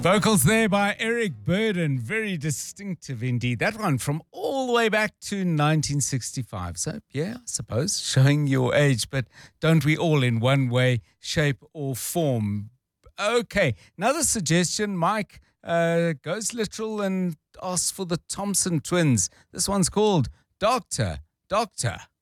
Vocals there by Eric Burden. Very distinctive indeed. That one from all the way back to 1965. So, yeah, I suppose showing your age, but don't we all in one way, shape or form? Okay, another suggestion. Mike goes literal and asks for the Thompson Twins. This one's called Doctor, Doctor.